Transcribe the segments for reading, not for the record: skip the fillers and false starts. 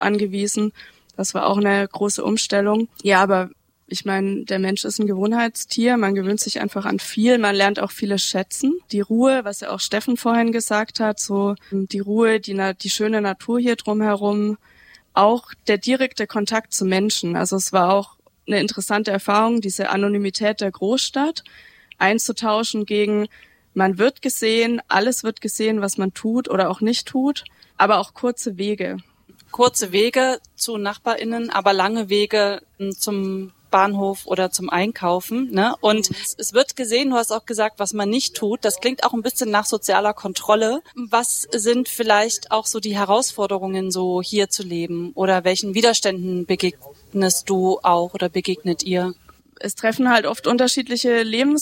angewiesen. Das war auch eine große Umstellung. Ja, aber ich meine, der Mensch ist ein Gewohnheitstier. Man gewöhnt sich einfach an viel. Man lernt auch vieles schätzen. Die Ruhe, was ja auch Steffen vorhin gesagt hat, so die Ruhe, die schöne Natur hier drumherum. Auch der direkte Kontakt zu Menschen. Also es war auch eine interessante Erfahrung, diese Anonymität der Großstadt einzutauschen gegen, man wird gesehen, alles wird gesehen, was man tut oder auch nicht tut, aber auch kurze Wege. Kurze Wege zu NachbarInnen, aber lange Wege zum Bahnhof oder zum Einkaufen, ne? Und es wird gesehen, du hast auch gesagt, was man nicht tut. Das klingt auch ein bisschen nach sozialer Kontrolle. Was sind vielleicht auch so die Herausforderungen, so hier zu leben? Oder welchen Widerständen begegnest du auch oder begegnet ihr? Es treffen halt oft unterschiedliche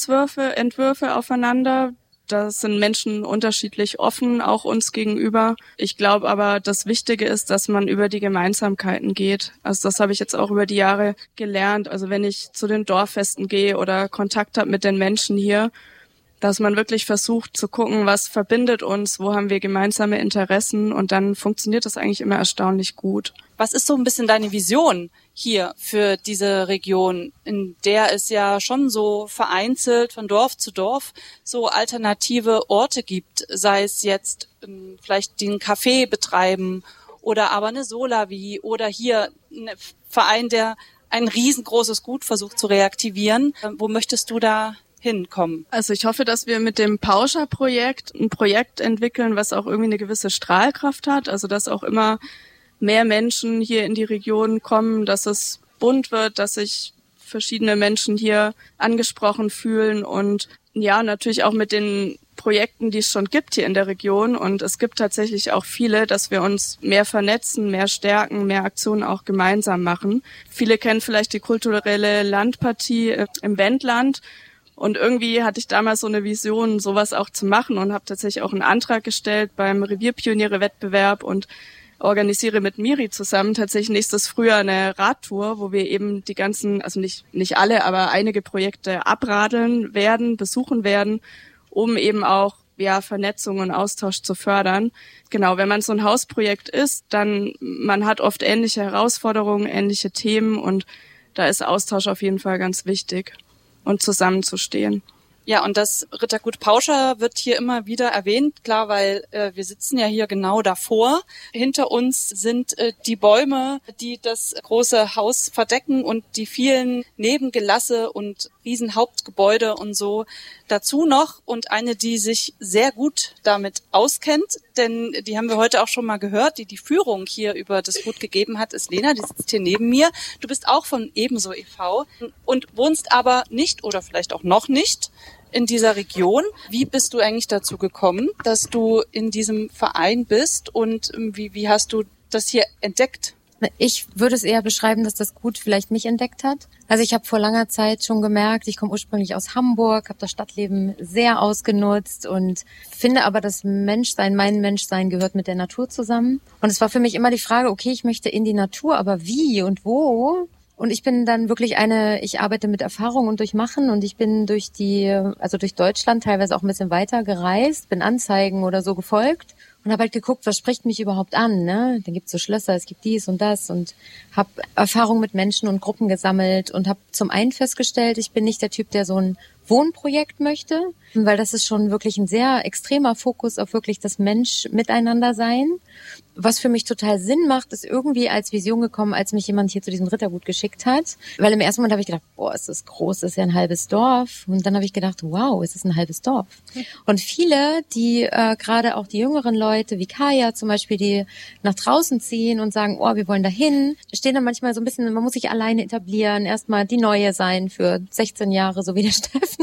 Entwürfe aufeinander. Da sind Menschen unterschiedlich offen, auch uns gegenüber. Ich glaube aber, das Wichtige ist, dass man über die Gemeinsamkeiten geht. Also das habe ich jetzt auch über die Jahre gelernt. Also wenn ich zu den Dorffesten gehe oder Kontakt habe mit den Menschen hier, dass man wirklich versucht zu gucken, was verbindet uns, wo haben wir gemeinsame Interessen, und dann funktioniert das eigentlich immer erstaunlich gut. Was ist so ein bisschen deine Vision hier für diese Region, in der es ja schon so vereinzelt von Dorf zu Dorf so alternative Orte gibt, sei es jetzt vielleicht den Café betreiben oder aber eine Solavi oder hier ein Verein, der ein riesengroßes Gut versucht zu reaktivieren. Wo möchtest du da hinkommen? Also ich hoffe, dass wir mit dem Pauscha-Projekt ein Projekt entwickeln, was auch irgendwie eine gewisse Strahlkraft hat, also dass auch immer mehr Menschen hier in die Region kommen, dass es bunt wird, dass sich verschiedene Menschen hier angesprochen fühlen und ja, natürlich auch mit den Projekten, die es schon gibt hier in der Region, und es gibt tatsächlich auch viele, dass wir uns mehr vernetzen, mehr stärken, mehr Aktionen auch gemeinsam machen. Viele kennen vielleicht die kulturelle Landpartie im Wendland. Und irgendwie hatte ich damals so eine Vision, sowas auch zu machen, und habe tatsächlich auch einen Antrag gestellt beim Revierpioniere-Wettbewerb und organisiere mit Miri zusammen tatsächlich nächstes Frühjahr eine Radtour, wo wir eben die ganzen, also nicht alle, aber einige Projekte abradeln werden, besuchen werden, um eben auch Vernetzung und Austausch zu fördern. Genau, wenn man so ein Hausprojekt ist, dann man hat oft ähnliche Herausforderungen, ähnliche Themen, und da ist Austausch auf jeden Fall ganz wichtig und zusammenzustehen. Ja, und das Rittergut Pauscha wird hier immer wieder erwähnt, klar, weil wir sitzen ja hier genau davor. Hinter uns sind die Bäume, die das große Haus verdecken, und die vielen Nebengelasse und Riesenhauptgebäude und so dazu noch. Und eine, die sich sehr gut damit auskennt, denn die haben wir heute auch schon mal gehört, die Führung hier über das Gut gegeben hat, ist Lena, die sitzt hier neben mir. Du bist auch von Ebenso e.V. und wohnst aber nicht oder vielleicht auch noch nicht in dieser Region. Wie bist du eigentlich dazu gekommen, dass du in diesem Verein bist, und wie hast du das hier entdeckt? Ich würde es eher beschreiben, dass das Gut vielleicht mich entdeckt hat. Also ich habe vor langer Zeit schon gemerkt, ich komme ursprünglich aus Hamburg, habe das Stadtleben sehr ausgenutzt und finde aber, das Menschsein, mein Menschsein gehört mit der Natur zusammen. Und es war für mich immer die Frage, okay, ich möchte in die Natur, aber wie und wo? Und ich bin dann wirklich ich arbeite mit Erfahrung und durch Machen, und ich bin durch Deutschland teilweise auch ein bisschen weiter gereist, bin Anzeigen oder so gefolgt und habe halt geguckt, was spricht mich überhaupt an, ne? Dann gibt's so Schlösser, es gibt dies und das, und habe Erfahrung mit Menschen und Gruppen gesammelt und habe zum einen festgestellt, ich bin nicht der Typ, der so ein Wohnprojekt möchte, weil das ist schon wirklich ein sehr extremer Fokus auf wirklich das Mensch-Miteinander-Sein. Was für mich total Sinn macht, ist irgendwie als Vision gekommen, als mich jemand hier zu diesem Rittergut geschickt hat. Weil im ersten Moment habe ich gedacht, boah, ist das groß, das ist ja ein halbes Dorf. Und dann habe ich gedacht, wow, es ist ein halbes Dorf. Und viele, die gerade auch die jüngeren Leute, wie Kaya zum Beispiel, die nach draußen ziehen und sagen, oh, wir wollen dahin, stehen dann manchmal so ein bisschen, man muss sich alleine etablieren, erstmal die Neue sein für 16 Jahre, so wie der Steffen.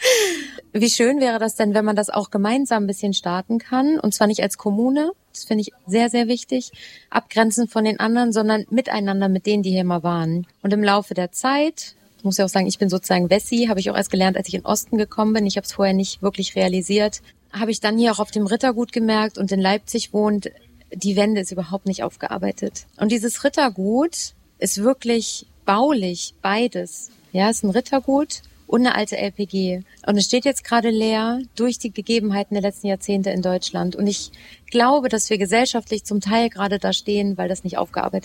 Wie schön wäre das denn, wenn man das auch gemeinsam ein bisschen starten kann, und zwar nicht als Kommune, das finde ich sehr, sehr wichtig, abgrenzen von den anderen, sondern miteinander mit denen, die hier mal waren. Und im Laufe der Zeit, ich muss ja auch sagen, ich bin sozusagen Wessi, habe ich auch erst gelernt, als ich in den Osten gekommen bin, ich habe es vorher nicht wirklich realisiert, habe ich dann hier auch auf dem Rittergut gemerkt und in Leipzig wohnt, die Wende ist überhaupt nicht aufgearbeitet. Und dieses Rittergut ist wirklich baulich, beides. Ja, es ist ein Rittergut und eine alte LPG. Und es steht jetzt gerade leer durch die Gegebenheiten der letzten Jahrzehnte in Deutschland. Und ich glaube, dass wir gesellschaftlich zum Teil gerade da stehen, weil das nicht aufgearbeitet